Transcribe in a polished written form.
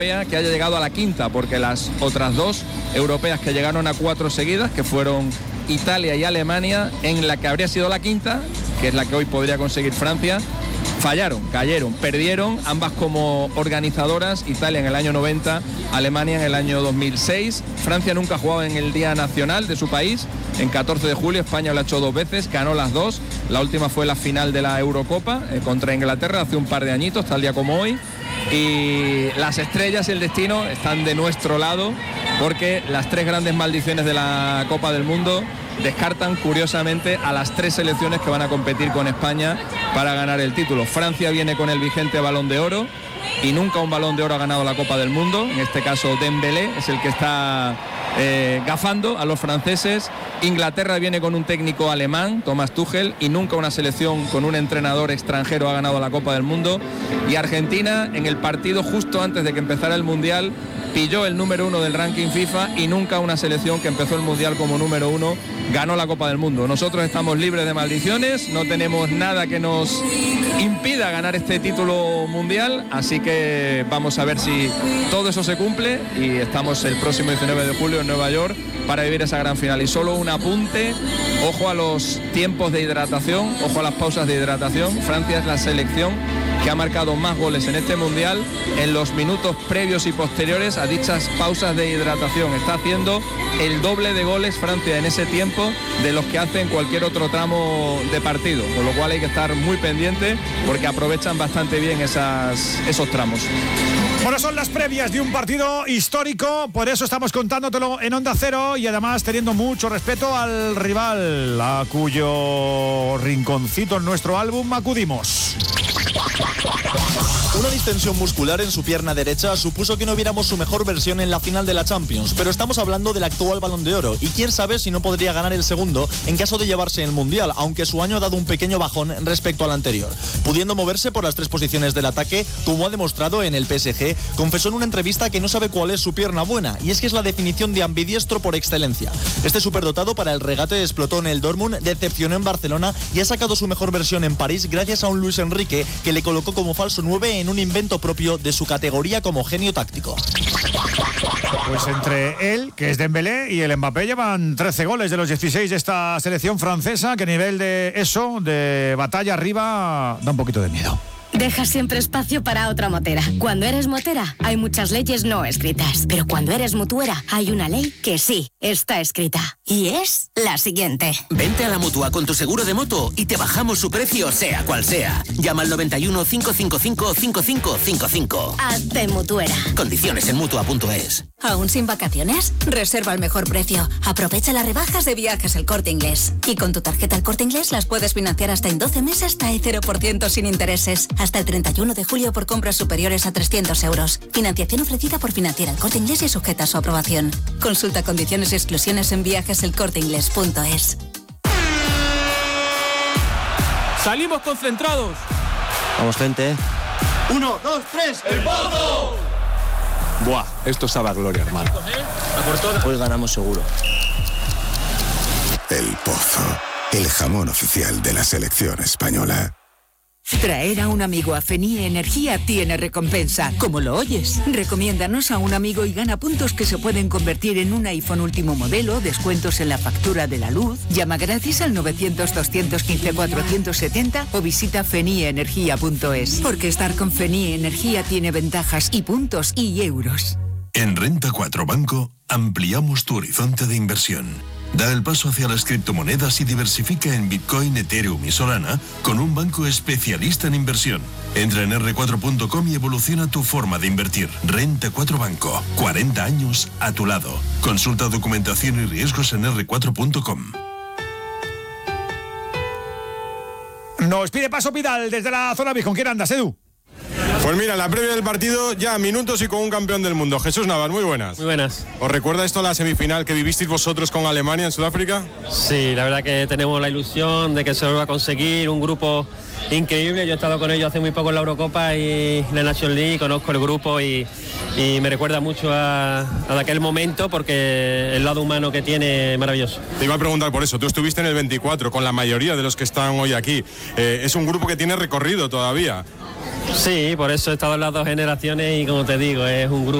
que haya llegado a la quinta, porque las otras dos europeas que llegaron a 4 seguidas, que fueron Italia y Alemania, en la que habría sido la quinta, que es la que hoy podría conseguir Francia, fallaron, cayeron, perdieron, ambas como organizadoras, Italia en el año 90, Alemania en el año 2006. Francia nunca ha jugado en el Día Nacional de su país, en 14 de julio, España lo ha hecho 2 veces, ganó las 2, la última fue la final de la Eurocopa contra Inglaterra hace un par de añitos, tal día como hoy, y las estrellas y el destino están de nuestro lado, porque las 3 grandes maldiciones de la Copa del Mundo descartan curiosamente a las 3 selecciones que van a competir con España para ganar el título. Francia viene con el vigente Balón de Oro y nunca un Balón de Oro ha ganado la Copa del Mundo, en este caso Dembélé es el que está gafando a los franceses. Inglaterra viene con un técnico alemán, Thomas Tuchel, y nunca una selección con un entrenador extranjero ha ganado la Copa del Mundo. Y Argentina, en el partido justo antes de que empezara el Mundial, pilló el número 1 del ranking FIFA y nunca una selección que empezó el Mundial como número 1 ganó la Copa del Mundo. Nosotros estamos libres de maldiciones, no tenemos nada que nos impida ganar este título mundial, así que vamos a ver si todo eso se cumple y estamos el próximo 19 de julio en Nueva York para vivir esa gran final. Y solo un apunte, ojo a los tiempos de hidratación, ojo a las pausas de hidratación. Francia es la selección que ha marcado más goles en este Mundial en los minutos previos y posteriores a dichas pausas de hidratación. Está haciendo el doble de goles Francia en ese tiempo de los que hace en cualquier otro tramo de partido, con lo cual hay que estar muy pendiente porque aprovechan bastante bien esos tramos. Bueno, son las previas de un partido histórico, por eso estamos contándotelo en Onda Cero y además teniendo mucho respeto al rival, a cuyo rinconcito en nuestro álbum acudimos. Una distensión muscular en su pierna derecha supuso que no viéramos su mejor versión en la final de la Champions, pero estamos hablando del actual Balón de Oro y quién sabe si no podría ganar el segundo en caso de llevarse el Mundial, aunque su año ha dado un pequeño bajón respecto al anterior. Pudiendo moverse por las 3 posiciones del ataque, como ha demostrado en el PSG, confesó en una entrevista que no sabe cuál es su pierna buena, y es que es la definición de ambidiestro por excelencia. Este superdotado para el regate explotó en el Dortmund, decepcionó en Barcelona y ha sacado su mejor versión en París gracias a un Luis Enrique que le colocó como falso 9 en un invento propio de su categoría como genio táctico. Pues entre él, que es Dembélé, y el Mbappé llevan 13 goles de los 16 de esta selección francesa, que a nivel de eso, de batalla arriba, da un poquito de miedo. Deja siempre espacio para otra motera. Cuando eres motera, hay muchas leyes no escritas. Pero cuando eres mutuera, hay una ley que sí está escrita. Y es la siguiente. Vente a la Mutua con tu seguro de moto y te bajamos su precio, sea cual sea. Llama al 91 555 5555. Hazte mutuera. Condiciones en Mutua.es. ¿Aún sin vacaciones? Reserva al mejor precio. Aprovecha las rebajas de Viajes El Corte Inglés. Y con tu tarjeta El Corte Inglés las puedes financiar hasta en 12 meses hasta el 0% sin intereses. Hasta el 31 de julio por compras superiores a 300 euros. Financiación ofrecida por Financiera El Corte Inglés y sujeta a su aprobación. Consulta condiciones y exclusiones en viajeselcorteinglés.es. Salimos concentrados. Vamos, gente. 1, 2, 3, ¡el Pozo! Buah, esto sabe a gloria, hermano. Hoy ganamos seguro. El Pozo, el jamón oficial de la selección española. Traer a un amigo a Fenie Energía tiene recompensa, como lo oyes. Recomiéndanos a un amigo y gana puntos que se pueden convertir en un iPhone último modelo, descuentos en la factura de la luz. Llama gratis al 900-215-470 o visita fenieenergia.es. Porque estar con Fenie Energía tiene ventajas y puntos y euros. En Renta 4 Banco ampliamos tu horizonte de inversión. Da el paso hacia las criptomonedas y diversifica en Bitcoin, Ethereum y Solana con un banco especialista en inversión. Entra en r4.com y evoluciona tu forma de invertir. Renta 4 Banco, 40 años a tu lado. Consulta documentación y riesgos en r4.com. Nos pide paso Vidal desde la zona VIP. ¿Con quién andas, Edu? Pues mira, la previa del partido, ya minutos y con un campeón del mundo. Jesús Navas, muy buenas. Muy buenas. ¿Os recuerda esto la semifinal que vivisteis vosotros con Alemania en Sudáfrica? Sí, la verdad que tenemos la ilusión de que se lo va a conseguir, un grupo increíble. Yo he estado con ellos hace muy poco en la Eurocopa y la National League, conozco el grupo y me recuerda mucho a aquel momento porque el lado humano que tiene es maravilloso. Te iba a preguntar por eso, tú estuviste en el 24 con la mayoría de los que están hoy aquí. Es un grupo que tiene recorrido todavía. Sí, por eso he estado en las dos generaciones y como te digo, es un grupo